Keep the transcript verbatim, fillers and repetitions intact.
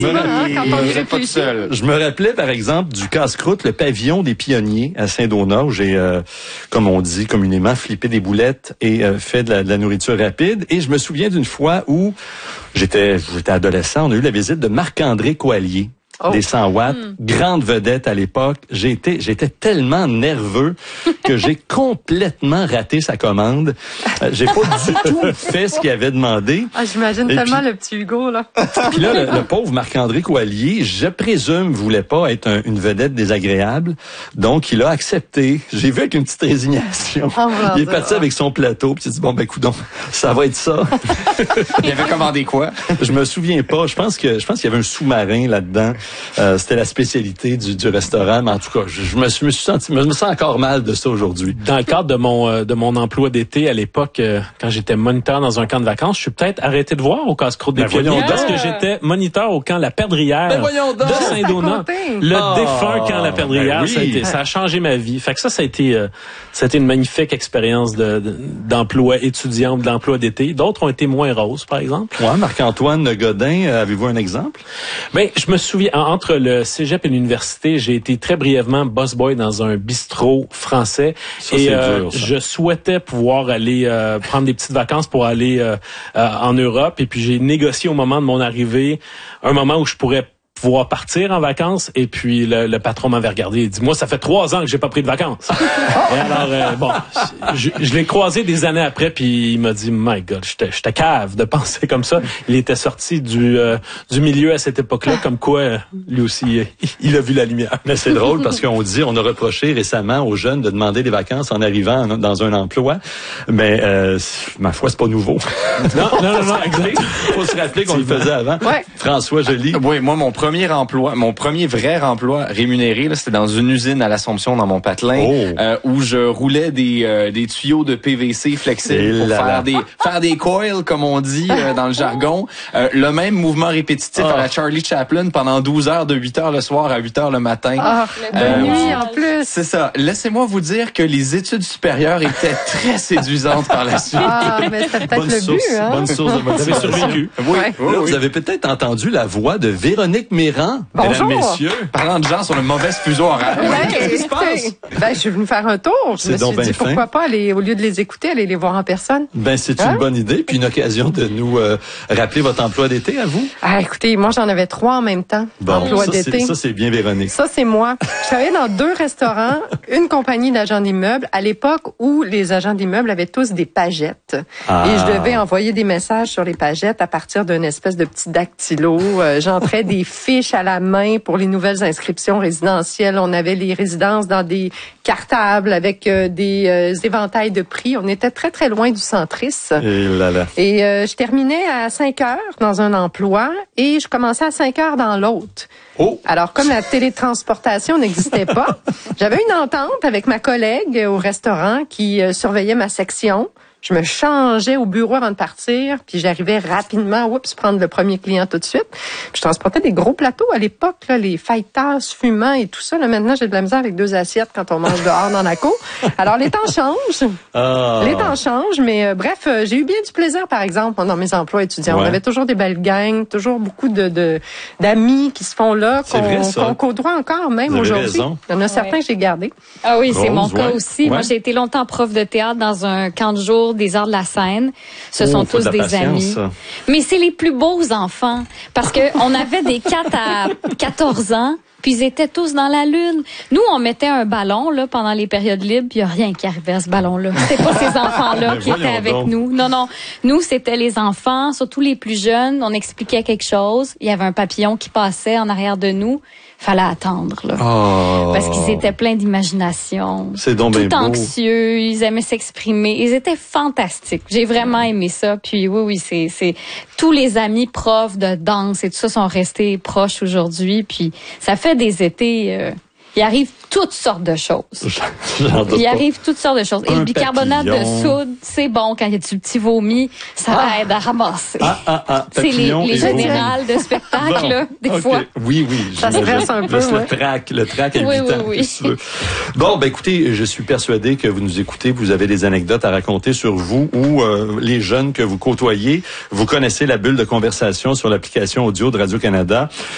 quand on y réfléchit. Seul. Je me rappelais, par exemple, du casse-croûte, le pavillon des pionniers à Saint-Donat, où j'ai, euh, comme on dit communément, flippé des boulettes et euh, fait de la, de la nourriture rapide. Et je me souviens d'une fois où j'étais, j'étais adolescent, on a eu la visite de Marc-André Coallier. Oh. Des cent watts, mm. grande vedette à l'époque. J'ai été, j'étais tellement nerveux que j'ai complètement raté sa commande. Euh, j'ai pas du tout fait ce qu'il avait demandé. Ah, j'imagine Et tellement puis, le petit Hugo, là. Puis là, le, le pauvre Marc-André Coallier, je présume, voulait pas être un, une vedette désagréable. Donc, il a accepté. J'ai vu avec une petite résignation. Oh, il est parti avec son plateau, puis il a dit, bon, ben, coudonc, ça va être ça. Il avait commandé quoi? Je me souviens pas. Je pense que, je pense qu'il y avait un sous-marin là-dedans. Euh, c'était la spécialité du, du restaurant, mais en tout cas, je, je me, suis, me suis senti, je me sens encore mal de ça aujourd'hui. Dans le cadre de mon euh, de mon emploi d'été à l'époque, euh, quand j'étais moniteur dans un camp de vacances, je suis peut-être arrêté de voir au casse-croûte des ben pionniers parce que j'étais moniteur au camp La Perdrière ben de Saint-Donat, le oh, défunt camp La Perdrière. Ben oui. ça, a été, ça a changé ma vie. Fait que ça, ça a été, euh, ça a été une magnifique expérience de, de, d'emploi étudiant, d'emploi d'été. D'autres ont été moins roses, par exemple. Ouais, Marc-Antoine Godin, avez-vous un exemple? Ben, je me souviens. Entre le cégep et l'université, j'ai été très brièvement boss-boy dans un bistrot français. Ça, et c'est euh, dur, ça. je souhaitais pouvoir aller euh, prendre des petites vacances pour aller euh, euh, en Europe. Et puis j'ai négocié au moment de mon arrivée un moment où je pourrais pouvoir partir en vacances. Et puis le, le patron m'avait regardé et dit, moi, ça fait trois ans que j'ai pas pris de vacances. Et alors, euh, bon, je, je l'ai croisé des années après, puis il m'a dit, my God, j'étais, j'étais cave de penser comme ça. Il était sorti du euh, du milieu à cette époque-là, comme quoi, euh, lui aussi, euh, il a vu la lumière. Mais c'est drôle parce qu'on dit, on a reproché récemment aux jeunes de demander des vacances en arrivant en, dans un emploi. Mais euh, ma foi, c'est pas nouveau. Non, non, non, non, exact. Faut se rappeler qu'on le faisait avant. Ouais. François Joly. Oui, moi, mon premier emploi, mon premier vrai emploi rémunéré, là, c'était dans une usine à l'Assomption, dans mon patelin, oh. euh, où je roulais des euh, des tuyaux de P V C flexibles Et pour là faire là. des faire des coils, comme on dit euh, dans le jargon. Euh, le même mouvement répétitif oh. à la Charlie Chaplin pendant douze heures, de huit heures le soir à huit heures le matin. Ah, oh, de euh, nuit en plus. C'est ça. Laissez-moi vous dire que les études supérieures étaient très séduisantes par la suite. Ah, mais c'était peut-être bonne le source, but, hein? Bonne source de motivation. Vous avez survécu. Oui. Ouais. oui, Là, oui. vous avez peut-être entendu la voix de Véronique Méran. Bonjour. Mesdames, messieurs. Parlant de gens sur le mauvais fuseau horaire. Ouais, Qu'est-ce qui se passe? Ben, je suis venue faire un tour. Je C'est me donc suis dit, ben fin. pourquoi pas aller, au lieu de les écouter, aller les voir en personne. Ben, c'est Hein? une bonne idée, puis une occasion de nous euh, rappeler votre emploi d'été à vous. Ah, écoutez, moi, j'en avais trois en même temps. Bon, emploi ça, d'été. c'est, ça, c'est bien Véronique. Ça, c'est moi. Je travaillais dans deux restaurants, une compagnie d'agents d'immeubles, à l'époque où les agents d'immeubles avaient tous des pagettes. Ah. Et je devais envoyer des messages sur les pagettes à partir d'une espèce de petit dactylo. Euh, j'entrais des fiches à la main pour les nouvelles inscriptions résidentielles. On avait les résidences dans des cartables avec euh, des euh, éventails de prix. On était très, très loin du centris. Et là là. Et euh, je terminais à cinq heures dans un emploi et je commençais à cinq heures dans l'autre. Oh. Alors, comme la télétransportation n'existait pas, j'avais une entente avec ma collègue au restaurant qui euh, surveillait ma section. Je me changeais au bureau avant de partir, puis j'arrivais rapidement, oups, prendre le premier client tout de suite. Puis je transportais des gros plateaux à l'époque, là, les fajitas fumants et tout ça. Là, maintenant, j'ai de la misère avec deux assiettes quand on mange dehors dans la cour. Alors, les temps changent. Ah. Les temps changent, mais euh, bref, euh, j'ai eu bien du plaisir, par exemple, dans mes emplois étudiants. Ouais. On avait toujours des belles gangs, toujours beaucoup de, de d'amis qui se font là, C'est qu'on, vrai, ça. qu'on côtoie encore, même Vous avez aujourd'hui. raison. Il y en a certains Ouais. que j'ai gardés. Ah oui, c'est Rose, mon cas ouais. aussi. Ouais. Moi, j'ai été longtemps prof de théâtre dans un camp de jour des arts de la scène. Ce Oh, sont faut de tous la des patience, amis. ça. Mais c'est les plus beaux enfants parce que on avait des quatre à quatorze ans. Puis ils étaient tous dans la lune. Nous, on mettait un ballon là pendant les périodes libres, puis il y a rien qui arrivait à ce ballon-là. C'était pas ces enfants-là Mais qui étaient voyons avec donc. nous. Non, non. Nous, c'était les enfants, surtout les plus jeunes. On expliquait quelque chose. Il y avait un papillon qui passait en arrière de nous. Fallait attendre là. Oh. Parce qu'ils étaient pleins d'imagination. C'est donc bien Tout beau. anxieux, ils aimaient s'exprimer. Ils étaient fantastiques. J'ai vraiment aimé ça. Puis oui, oui, c'est, c'est tous les amis profs de danse et tout ça sont restés proches aujourd'hui. Puis ça fait des étés. Euh, il arrive toutes sortes de choses. J'en doute Il pas. arrive toutes sortes de choses. Et Un le bicarbonate de papillon. soude, c'est bon quand il y a du petit vomi. Ça Ah. aide à ramasser. Ah, ah, ah, c'est les, papillon les et vomi. générales de spectacle, Bon, là, des ok. fois. Oui, oui. Ça j'imagine. stresse un peu, Juste ouais. le trac, le trac à Oui, huit oui, ans, oui. qu'est-ce que tu veux. Bon, ben écoutez, je suis persuadé que vous nous écoutez, vous avez des anecdotes à raconter sur vous ou euh, les jeunes que vous côtoyez. Vous connaissez la bulle de conversation sur l'application audio de Radio-Canada.